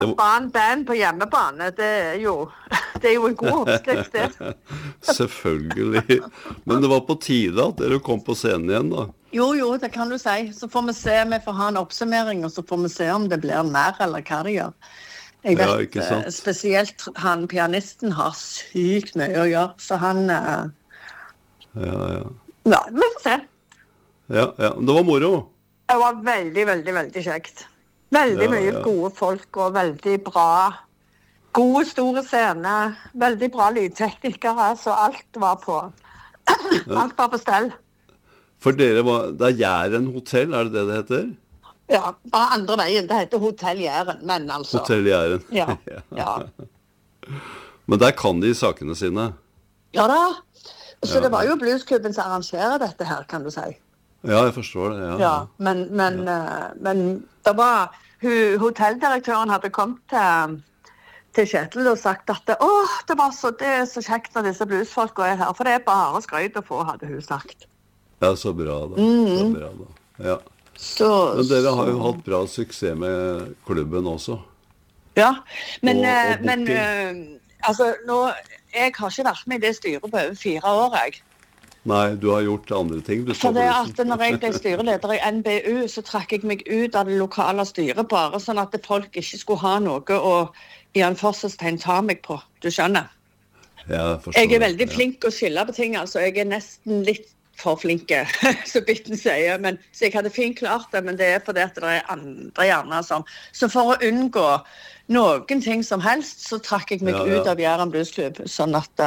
band på hjemmebane, det er jo en god oppskrift, det. Selvfølgelig. Men det var på tide at dere kom på scenen igjen da. Jo, det kan du si. Så får vi se, vi får ha en oppsummering, og så får vi se om det blir mer, eller hva det gjør. Jeg vet, spesielt han pianisten har sykt mye å gjøre, så han... Ja, vi får se. Ja, det var moro. Det var veldig, veldig, veldig kjekt. Veldig mye gode folk, og veldig bra, gode store scener, veldig bra lydteknikere, så alt var på stell. For dere det er Jæren Hotell, er det det heter? Ja, bare andre veien, det heter Hotell Jæren, men altså. Hotell Jæren. Ja. Men der kan de sakene sine. Ja da, så det var jo bluesklubben som arrangerer dette her, kan du si. Ja, jeg forstår det, ja. Men det var, hotelldirektøren hadde kommet til Kjetil og sagt at det er så kjekt når disse bluesfolkene er her, for det er bare skrøyt å få, hadde hun sagt. Ja, så bra da. Ja. Men dere har jo hatt bra suksess med klubben også. Ja, men altså, jeg har ikke vært med i det styret på over 4 år, jeg. Nei, du har gjort andre ting. For det at når jeg ble styreleder i NBU, så trakk jeg meg ut av det lokale styret, bare sånn at folk ikke skulle ha noe å i en forsøkstegn ta meg på, du skjønner? Ja, jeg forstår. Jeg er veldig flink å skille på ting, altså. Jeg er nesten litt for flinke, så Bitten sier, så jeg hadde fint klart det, men det er fordi at det er andre gjerne som. Så for å unngå noen ting som helst, så trakk jeg meg ut av Jæren Bluesklubb, sånn at...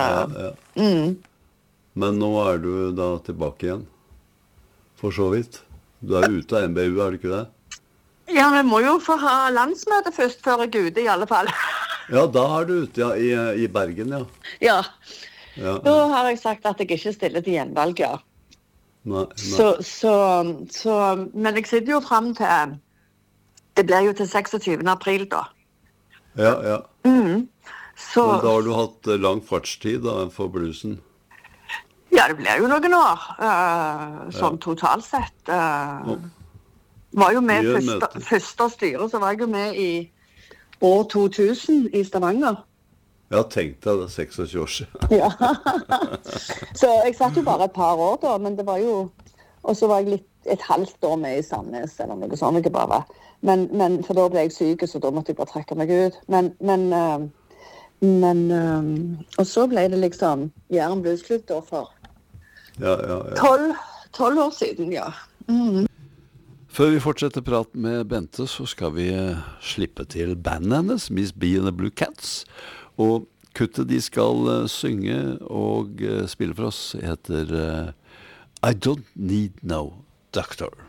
Men nå er du da tilbake igjen, for så vidt. Du er ute av NBU, er du ikke det? Ja, vi må jo få ha landsmøte først, før jeg er ute i alle fall. Ja, da er du ute i Bergen, ja. Ja. Da har jeg sagt at jeg ikke stiller til gjenvalg, ja. Nei. Men jeg sitter jo frem til, det blir jo til 26. april da. Ja. Men da har du hatt lang fartstid da, for bluesen. Ja, det blir jo noen år, sånn totalt sett. Var jo med første styre, så var jeg jo med i år 2000 i Stavanger. Ja, tenkte jeg det, 26 år siden. Ja, så jeg satt jo bare et par år da, men det var jo, og så var jeg et halvt år med i Sandnes, eller noe sånt, ikke bare. Men for da ble jeg syk, så da måtte jeg bare trekke meg ut. Og så ble det liksom Jæren Bluesklubb da for 12 år siden, ja. Før vi fortsetter praten med Bente, så skal vi slippe til bandet hennes, Miss B and the Blue Cats. Og kuttet de skal synge og spille for oss heter I Don't Need No Doctor.